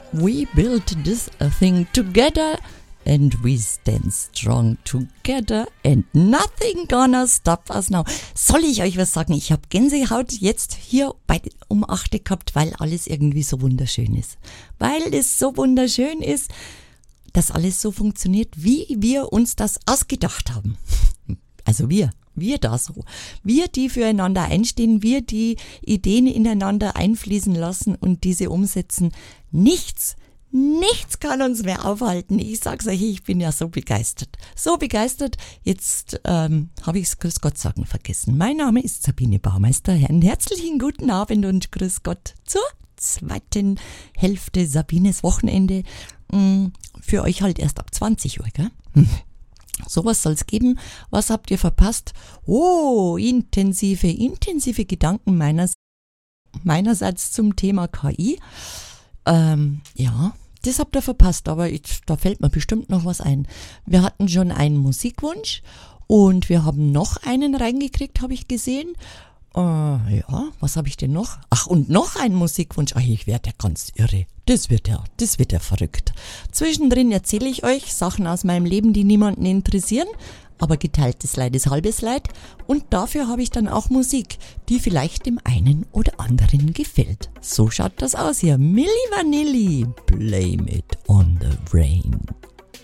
We built this thing together and we stand strong together and nothing gonna stop us now. Soll ich euch was sagen? Ich habe Gänsehaut jetzt hier um 8 gehabt, weil alles irgendwie so wunderschön ist. Weil es so wunderschön ist, dass alles so funktioniert, wie wir uns das ausgedacht haben. Also wir da so. Wir, die füreinander einstehen, wir, die Ideen ineinander einfließen lassen und diese umsetzen. Nichts kann uns mehr aufhalten. Ich sag's euch, ich bin ja so begeistert. So begeistert, jetzt habe ich's Grüß Gott sagen vergessen. Mein Name ist Sabine Baumeister. Einen herzlichen guten Abend und Grüß Gott zur zweiten Hälfte Sabines Wochenende. Für euch halt erst ab 20 Uhr, gell? Sowas soll's geben. Was habt ihr verpasst? Oh, intensive Gedanken meinerseits zum Thema KI. Ja, das habt ihr verpasst, aber da fällt mir bestimmt noch was ein. Wir hatten schon einen Musikwunsch und wir haben noch einen reingekriegt, habe ich gesehen. Ja, was habe ich denn noch? Ach, und noch einen Musikwunsch. Ach, ich werde ja ganz irre. Das wird ja verrückt. Zwischendrin erzähle ich euch Sachen aus meinem Leben, die niemanden interessieren. Aber geteiltes Leid ist halbes Leid. Und dafür habe ich dann auch Musik, die vielleicht dem einen oder anderen gefällt. So schaut das aus hier. Milli Vanilli, Blame It on the Rain.